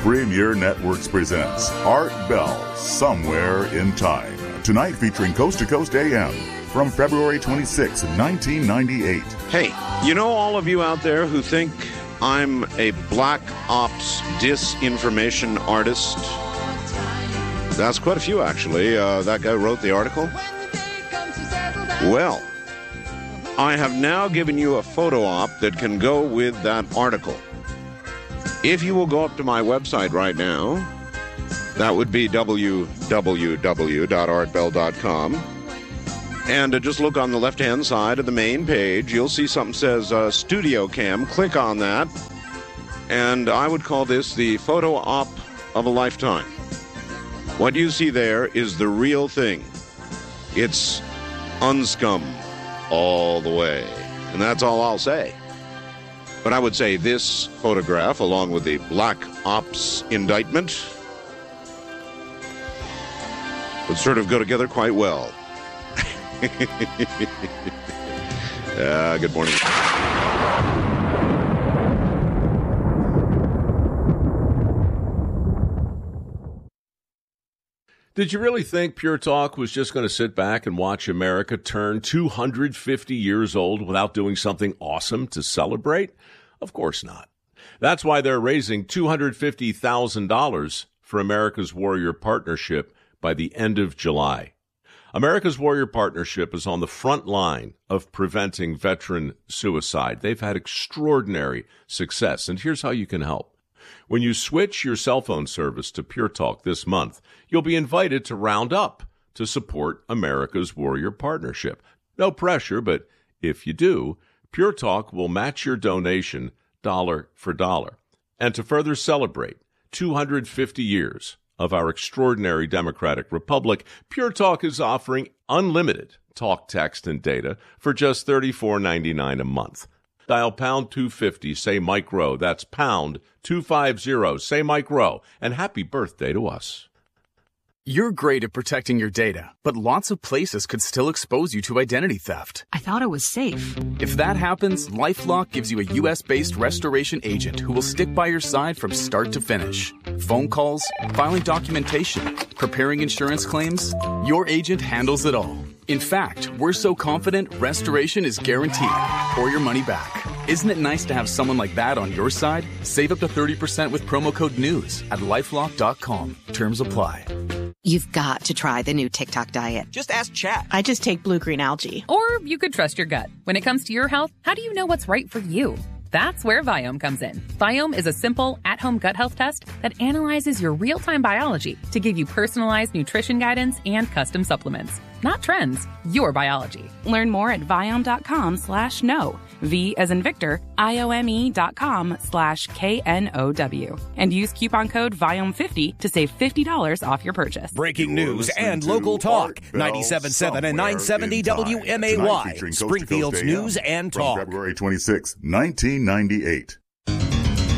Premier Networks presents Art Bell, Somewhere in Time. Tonight featuring Coast to Coast AM from February 26, 1998. Hey, you know all of you out there who think I'm a black ops disinformation artist? That's quite a few, actually. That guy wrote the article. Well, I have now given you a photo op that can go with that article. If you will go up to my website right now, that would be www.artbell.com, and just look on the left-hand side of the main page. You'll see something that says Studio Cam. Click on that, and I would call this the photo op of a lifetime. What you see there is the real thing. It's unscum all the way, and that's all I'll say. But I would say this photograph, along with the Black Ops indictment, would sort of go together quite well. Good morning. Did you really think Pure Talk was just going to sit back and watch America turn 250 years old without doing something awesome to celebrate? Of course not. That's why they're raising $250,000 for America's Warrior Partnership by the end of July. America's Warrior Partnership is on the front line of preventing veteran suicide. They've had extraordinary success, and here's how you can help. When you switch your cell phone service to Pure Talk this month, you'll be invited to round up to support America's Warrior Partnership. No pressure, but if you do, Pure Talk will match your donation dollar for dollar. And to further celebrate 250 years of our extraordinary democratic republic, Pure Talk is offering unlimited talk, text, and data for just $34.99 a month. Dial pound 250, say Mike Rowe. That's pound 250, say Mike Rowe. And happy birthday to us. You're great at protecting your data, but lots of places could still expose you to identity theft. I thought it was safe. If that happens, LifeLock gives you a U.S.-based restoration agent who will stick by your side from start to finish. Phone calls, filing documentation, preparing insurance claims, your agent handles it all. In fact, we're so confident restoration is guaranteed or your money back. Isn't it nice to have someone like that on your side? Save up to 30% with promo code NEWS at LifeLock.com. Terms apply. You've got to try the new TikTok diet. Just ask Chat. I just take blue-green algae. Or you could trust your gut. When it comes to your health, how do you know what's right for you? That's where Viome comes in. Viome is a simple, at-home gut health test that analyzes your real-time biology to give you personalized nutrition guidance and custom supplements. Not trends, your biology. Learn more at Viome.com/know. V as in Victor, IOME.com/KNOW. And use coupon code VIOME50 to save $50 off your purchase. Breaking news and local talk. 97.7 and 970 WMAY. Springfield's News and Talk. From February 26, 1998.